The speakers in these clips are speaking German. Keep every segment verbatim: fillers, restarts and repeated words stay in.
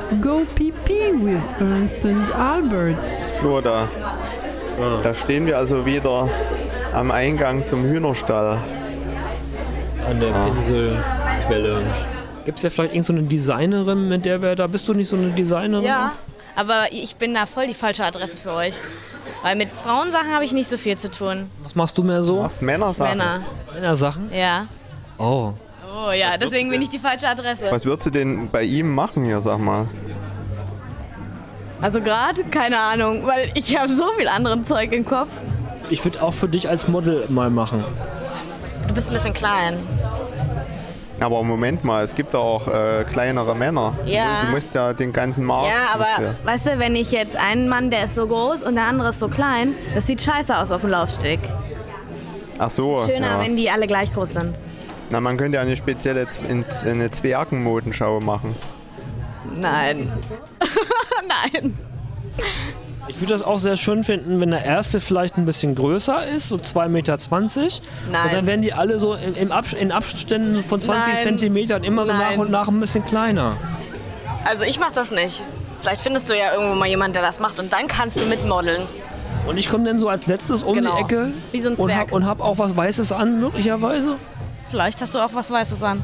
Go Pee Pee with Ernst and Albert. So, da, da stehen wir also wieder am Eingang zum Hühnerstall. An der Pinselquelle. Gibt es ja vielleicht irgend so eine Designerin, mit der wir da... Bist du nicht so eine Designerin? Ja, aber ich bin da voll die falsche Adresse für euch. Weil mit Frauensachen habe ich nicht so viel zu tun. Was machst du mehr so? Was, Männersachen? Männer. Männersachen? Ja. Oh. Oh ja, deswegen bin ich die falsche Adresse. Was würdest du denn bei ihm machen hier, sag mal? Also gerade? Keine Ahnung, weil ich habe so viel anderen Zeug im Kopf. Ich würde auch für dich als Model mal machen. Du bist ein bisschen klein. Aber Moment mal, es gibt auch äh, kleinere Männer. Ja. Du musst ja den ganzen Markt... Ja, aber ja. weißt du, wenn ich jetzt einen Mann, der ist so groß und der andere ist so klein, das sieht scheiße aus auf dem Laufsteg. Ach so, Schöner, ja. wenn die alle gleich groß sind. Na, man könnte ja eine spezielle Z- eine Zwergenmodenschau machen. Nein. Nein. Ich würde das auch sehr schön finden, wenn der erste vielleicht ein bisschen größer ist, so zwei Meter zwanzig. Nein. Und dann werden die alle so im Abs- in Abständen von zwanzig Nein. Zentimetern immer so Nein. nach und nach ein bisschen kleiner. Also ich mach das nicht. Vielleicht findest du ja irgendwo mal jemanden, der das macht und dann kannst du mitmodeln. Und ich komme dann so als letztes um Genau. die Ecke Wie so ein und Zwerg. habe und hab auch was Weißes an, möglicherweise. Vielleicht hast du auch was Weißes an.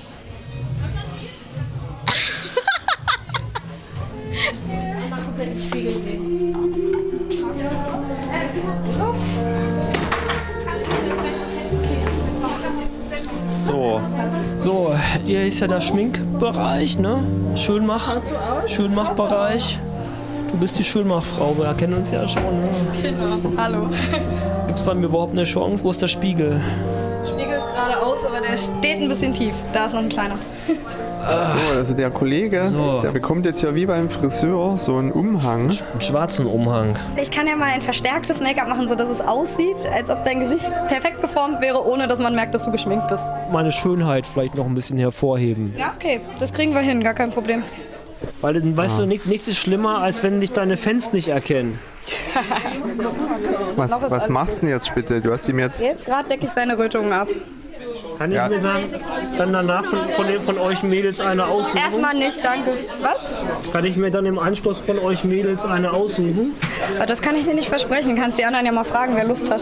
So, So, hier ist ja der Schminkbereich, ne? Schönmach, Schönmachbereich. Du bist die Schönmachfrau, wir kennen uns ja schon. Ne? Genau, hallo. Gibt es bei mir überhaupt eine Chance? Wo ist der Spiegel? Spiegel ist geradeaus, aber der steht ein bisschen tief. Da ist noch ein kleiner. so, also der Kollege, So. der bekommt jetzt ja wie beim Friseur so einen Umhang. Einen schwarzen Umhang. Ich kann ja mal ein verstärktes Make-up machen, sodass es aussieht, als ob dein Gesicht perfekt geformt wäre, ohne dass man merkt, dass du geschminkt bist. Meine Schönheit vielleicht noch ein bisschen hervorheben. Ja, okay. Das kriegen wir hin, gar kein Problem. Weil dann, weißt du, nichts, nichts ist schlimmer, als wenn dich deine Fans nicht erkennen. Was, was machst du denn jetzt bitte? Du hast ihm jetzt... Jetzt gerade decke ich seine Rötungen ab. Kann ich Ja. mir dann, dann danach von, von, den, von euch Mädels eine aussuchen? Erstmal nicht, danke. Was? Kann ich mir dann im Anschluss von euch Mädels eine aussuchen? Aber das kann ich dir nicht versprechen. Kannst die anderen ja mal fragen, wer Lust hat.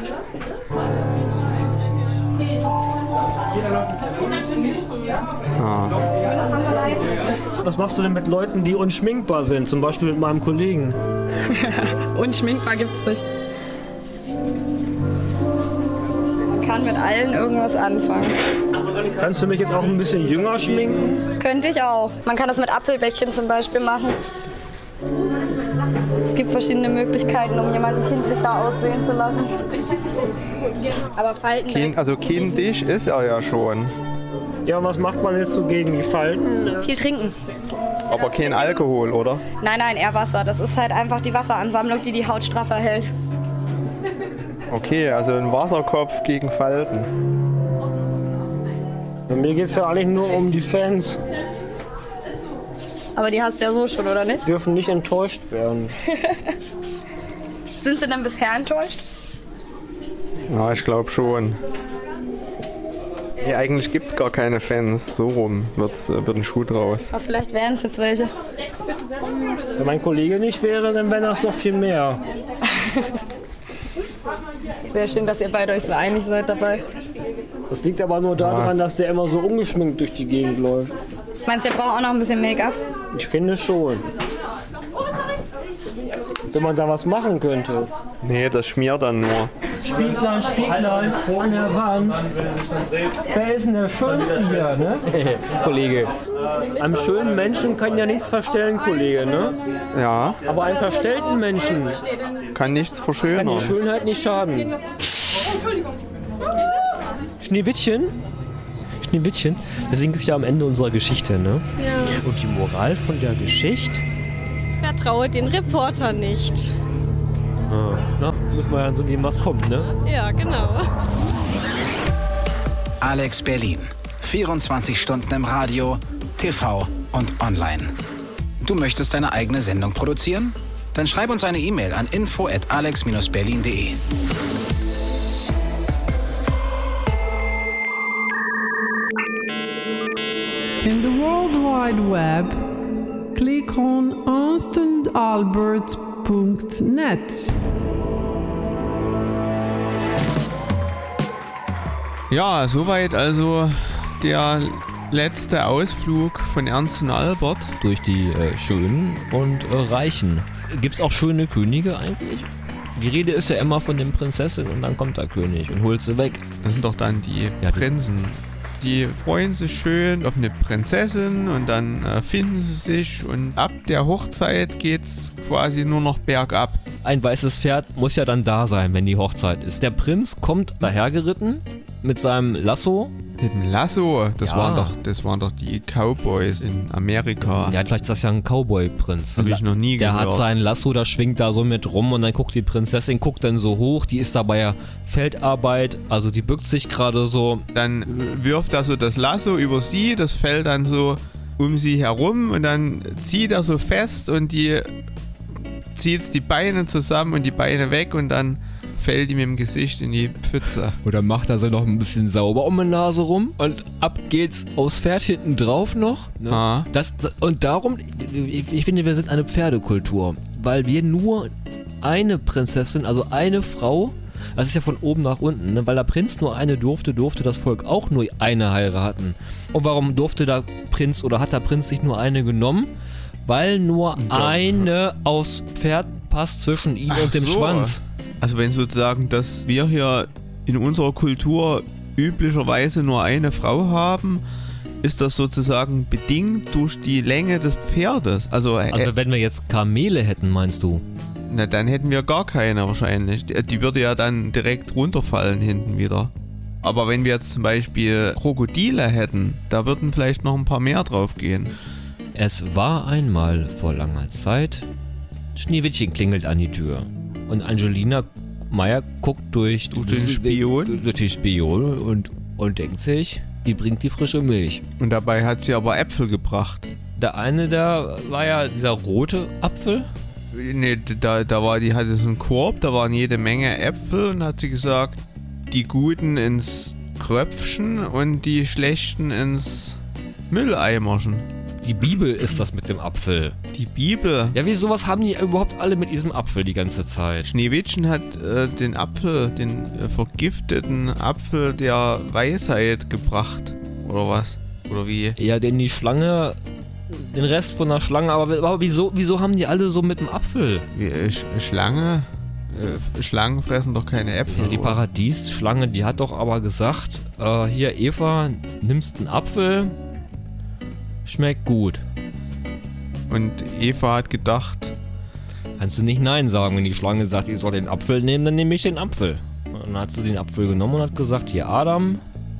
Was machst du denn mit Leuten, die unschminkbar sind? Zum Beispiel mit meinem Kollegen. Unschminkbar gibt's nicht. Man kann mit allen irgendwas anfangen. Kannst du mich jetzt auch ein bisschen jünger schminken? Könnte ich auch. Man kann das mit Apfelbäckchen zum Beispiel machen. Es gibt verschiedene Möglichkeiten, um jemanden kindlicher aussehen zu lassen. Aber Falten... Kind, also kindisch ist er ja schon. Ja, was macht man jetzt so gegen die Falten? Viel trinken. Aber kein Alkohol, oder? Nein, nein, eher Wasser. Das ist halt einfach die Wasseransammlung, die die Haut straffer hält. Okay, also ein Wasserkopf gegen Falten. Mir geht es ja eigentlich nur um die Fans. Aber die hast du ja so schon, oder nicht? Die dürfen nicht enttäuscht werden. Sind sie denn bisher enttäuscht? Ja, ich glaube schon. Nee, eigentlich gibt es gar keine Fans. So rum wird's, äh, wird ein Schuh draus. Aber vielleicht wären es jetzt welche. Wenn mein Kollege nicht wäre, dann wäre das noch viel mehr. Sehr schön, dass ihr beide euch so einig seid dabei. Das liegt aber nur daran, dass der immer so ungeschminkt durch die Gegend läuft. Meinst du, ihr braucht auch noch ein bisschen Make-up? Ich finde schon. Wenn man da was machen könnte. Nee, das schmiert dann nur. Spieglein, Spieglein an der Wand. Wer ist denn der Schönste hier, ne? Kollege. Einem schönen Menschen kann ja nichts verstellen, Kollege, ne? Ja, Aber einem verstellten Menschen kann nichts kann verschönern. die Schönheit nicht schaden. Schneewittchen? Schneewittchen? Wir sind jetzt ja am Ende unserer Geschichte, ne? Ja. Und die Moral von der Geschichte? Vertraue den Reporter nicht. Ah, na, müssen wir ja so nehmen, was kommt, ne? Ja, genau. Alex Berlin. vierundzwanzig Stunden im Radio, T V und online. Du möchtest deine eigene Sendung produzieren? Dann schreib uns eine E-Mail an info at alex dash berlin punkt de. In the World Wide Web, click on ernst and albert dot net. Ja, soweit also der letzte Ausflug von Ernst und Albert. Durch die äh, Schönen und äh, Reichen. Gibt's auch schöne Könige eigentlich? Die Rede ist ja immer von den Prinzessinnen und dann kommt der König und holt sie weg. Das sind doch dann die Ja, die- Prinzen. Die freuen sich schön auf eine Prinzessin und dann äh, finden sie sich und ab der Hochzeit geht's quasi nur noch bergab. Ein weißes Pferd muss ja dann da sein, wenn die Hochzeit ist. Der Prinz kommt dahergeritten mit seinem Lasso. Mit dem Lasso, das, Ja. waren doch, das waren doch die Cowboys in Amerika. Ja, vielleicht ist das ja ein Cowboy-Prinz. Hab ich noch nie Der gehört. hat sein Lasso, da schwingt da so mit rum und dann guckt die Prinzessin, guckt dann so hoch, die ist dabei ja Feldarbeit, also die bückt sich gerade so. Dann wirft er so das Lasso über sie, das fällt dann so um sie herum und dann zieht er so fest und die zieht die Beine zusammen und die Beine weg und dann fällt die mit dem Gesicht in die Pfütze. Oder macht er sie noch ein bisschen sauber um die Nase rum und ab geht's aufs Pferd hinten drauf noch. Ne? Ah. Das, und darum, ich, ich finde, wir sind eine Pferdekultur, weil wir nur eine Prinzessin, also eine Frau, das ist ja von oben nach unten, ne? Weil der Prinz nur eine durfte, durfte das Volk auch nur eine heiraten. Und warum durfte der Prinz oder hat der Prinz sich nur eine genommen? Weil nur eine aufs Pferd passt zwischen ihm Ach und dem so. Schwanz. Also wenn sozusagen, dass wir hier in unserer Kultur üblicherweise nur eine Frau haben, ist das sozusagen bedingt durch die Länge des Pferdes. Also, äh, Also wenn wir jetzt Kamele hätten, meinst du? na, dann hätten wir gar keine wahrscheinlich. Die, die würde ja dann direkt runterfallen hinten wieder. Aber wenn wir jetzt zum Beispiel Krokodile hätten, da würden vielleicht noch ein paar mehr drauf gehen. Es war einmal vor langer Zeit, Schneewittchen klingelt an die Tür und Angelina Meyer guckt durch, Durch den Spion? durch den Spion und, und denkt sich, die bringt die frische Milch. Und dabei hat sie aber Äpfel gebracht. Der eine da war ja dieser rote Apfel. Nee, da, da war die, hatte so einen Korb, da waren jede Menge Äpfel und hat sie gesagt, die guten ins Kröpfchen und die schlechten ins Mülleimerchen. Die Bibel ist das mit dem Apfel. Die Bibel. Ja, wieso was haben die überhaupt alle mit diesem Apfel die ganze Zeit? Schneewittchen hat äh, den Apfel, den äh, vergifteten Apfel der Weisheit gebracht. Oder was? Oder wie? Ja, denn die Schlange, den Rest von der Schlange, aber, aber wieso, wieso haben die alle so mit dem Apfel? wie äh, Sch Schlange? Äh, Schlangen fressen doch keine Äpfel. Ja, die oder? Paradiesschlange, die hat doch aber gesagt, äh, hier Eva, nimmst einen Apfel, schmeckt gut. Und Eva hat gedacht, Kannst du nicht Nein sagen, wenn die Schlange sagt, ich soll den Apfel nehmen, dann nehme ich den Apfel. Und dann hat sie den Apfel genommen und hat gesagt, hier Adam,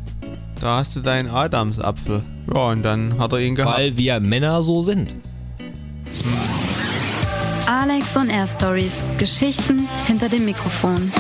da hast du deinen Adamsapfel. Ja, und dann hat er ihn gehabt. weil wir Männer so sind. Alex on Air Stories. Geschichten hinter dem Mikrofon.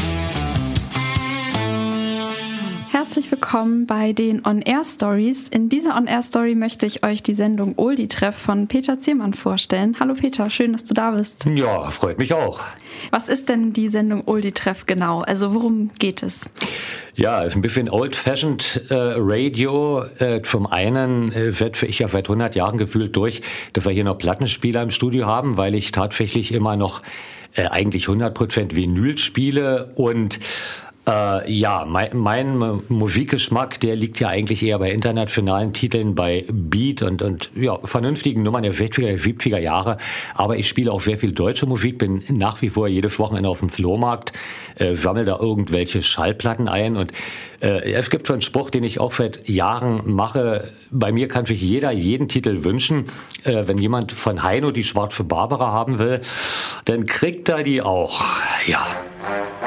Herzlich willkommen bei den On-Air-Stories. In dieser On-Air-Story möchte ich euch die Sendung Oldie-Treff von Peter Ziermann vorstellen. Hallo Peter, schön, dass du da bist. Ja, freut mich auch. Was ist denn die Sendung Oldie-Treff genau? Also worum geht es? Ja, ein bisschen old-fashioned äh, Radio. Äh, zum einen äh, wird für ich ja seit hundert Jahren gefühlt durch, dass wir hier noch Plattenspieler im Studio haben, weil ich tatsächlich immer noch äh, eigentlich hundert Prozent Vinyl spiele und Äh, ja, mein, mein Musikgeschmack, der liegt ja eigentlich eher bei internationalen Titeln, bei Beat und, und ja, vernünftigen Nummern der sechziger, siebziger Jahre. Aber ich spiele auch sehr viel deutsche Musik, bin nach wie vor jedes Wochenende auf dem Flohmarkt, äh, sammle da irgendwelche Schallplatten ein. Und äh, es gibt so einen Spruch, den ich auch seit Jahren mache. Bei mir kann sich jeder jeden Titel wünschen. Äh, wenn jemand von Heino die Schwarze Barbara haben will, dann kriegt er die auch. Ja.